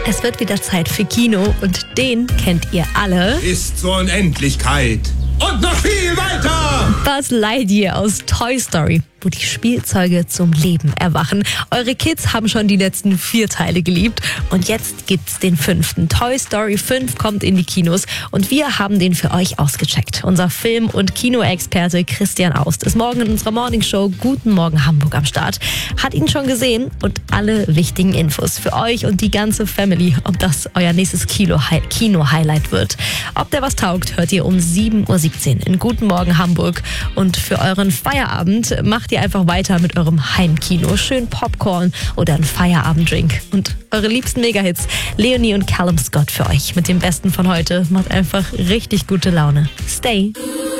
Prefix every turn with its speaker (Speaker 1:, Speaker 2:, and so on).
Speaker 1: Es wird wieder Zeit für Kino und den kennt ihr alle.
Speaker 2: Bis zur Unendlichkeit. Und noch viel weiter!
Speaker 1: Buzz Lightyear aus Toy Story, wo die Spielzeuge zum Leben erwachen. Eure Kids haben schon die letzten 4 Teile geliebt und jetzt gibt's den 5. Toy Story 5 kommt in die Kinos und wir haben den für euch ausgecheckt. Unser Film- und Kinoexperte Christian Aust ist morgen in unserer Morningshow Guten Morgen Hamburg am Start. Hat ihn schon gesehen und alle wichtigen Infos für euch und die ganze Family, ob das euer nächstes Kino-Highlight wird. Ob der was taugt, hört ihr um 7:17 Uhr in Guten Morgen Hamburg. Und für euren Feierabend macht ihr einfach weiter mit eurem Heimkino. Schön Popcorn oder ein Feierabenddrink. Und eure liebsten Megahits, Leonie und Callum Scott für euch mit dem Besten von heute. Macht einfach richtig gute Laune. Stay.